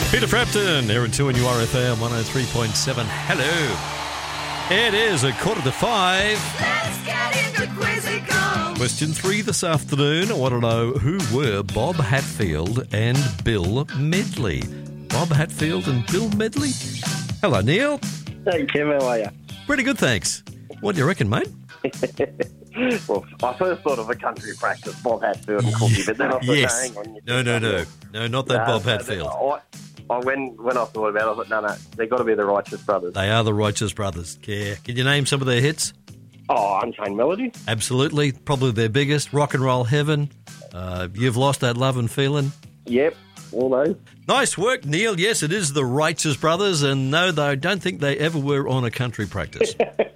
Peter Frampton, here at 2 and URFM 103.7. Hello. It is 4:45. Let's get into Quizzical. Question 3 this afternoon. I want to know who were Bob Hatfield and Bill Medley. Bob Hatfield and Bill Medley? Hello, Neil. Hey, Kim, how are you? Pretty good, thanks. What do you reckon, mate? Well, I first thought of a country practice, Bob Hatfield and Cookie, but then I thought, Yes. hang on. No, not that Bob Hatfield. When I thought about it, I thought, no, they've got to be the Righteous Brothers. They are the Righteous Brothers. Yeah. Can you name some of their hits? Oh, Unchained Melody. Absolutely. Probably their biggest. Rock and Roll Heaven. You've Lost That Love and Feeling. Yep, all those. Nice work, Neil. Yes, it is the Righteous Brothers, and no, I don't think they ever were on a country practice.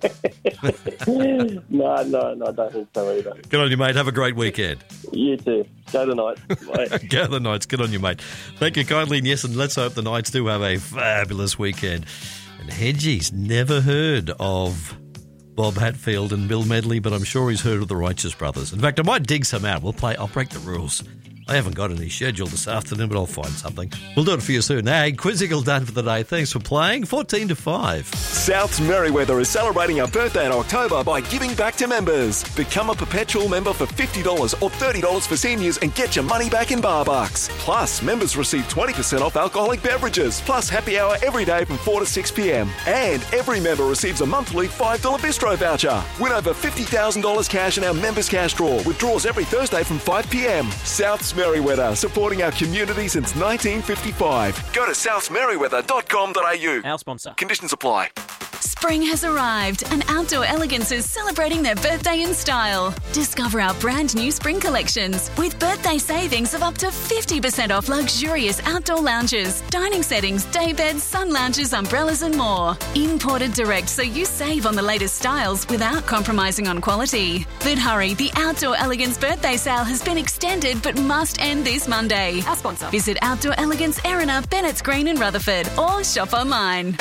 No, I don't think so either. Good on you, mate. Have a great weekend. You too. Go the Knights. Bye. Go the Knights. Good on you, mate. Thank you kindly, and yes, and let's hope the Knights do have a fabulous weekend. And Hedgie's never heard of Bob Hatfield and Bill Medley, but I'm sure he's heard of the Righteous Brothers. In fact, I might dig some out. I'll break the rules. I haven't got any scheduled this afternoon, but I'll find something. We'll do it for you soon. Hey, Quizzical done for the day. Thanks for playing. 14-5. Souths Merriweather is celebrating our birthday in October by giving back to members. Become a perpetual member for $50 or $30 for seniors and get your money back in bar bucks. Plus, members receive 20% off alcoholic beverages, plus happy hour every day from 4 to 6 p.m. And every member receives a monthly $5 bistro voucher. Win over $50,000 cash in our members cash draw, with draws every Thursday from 5 p.m. Souths Merriweather, supporting our community since 1955. Go to southmerriweather.com.au. Our sponsor. Conditions apply. Spring has arrived and Outdoor Elegance is celebrating their birthday in style. Discover our brand new spring collections with birthday savings of up to 50% off luxurious outdoor lounges, dining settings, day beds, sun lounges, umbrellas and more. Imported direct so you save on the latest styles without compromising on quality. But hurry, the Outdoor Elegance birthday sale has been extended but must end this Monday. Our sponsor. Visit Outdoor Elegance Erina, Bennett's Green and Rutherford or shop online.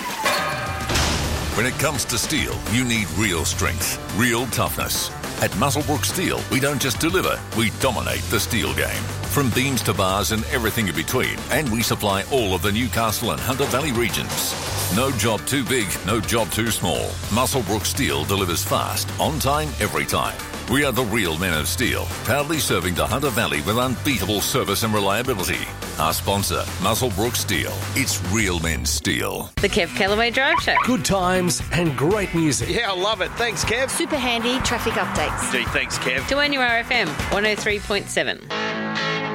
When it comes to steel, you need real strength, real toughness. At Muswellbrook Steel, we don't just deliver, we dominate the steel game. From beams to bars and everything in between, and we supply all of the Newcastle and Hunter Valley regions. No job too big, no job too small. Muswellbrook Steel delivers fast, on time, every time. We are the real men of steel, proudly serving the Hunter Valley with unbeatable service and reliability. Our sponsor, Muswellbrook Steel. It's real men's steel. The Kev Callaway Drive Show. Good times and great music. Yeah, I love it. Thanks, Kev. Super handy traffic updates. Gee, thanks, Kev. 2NURFM 103.7.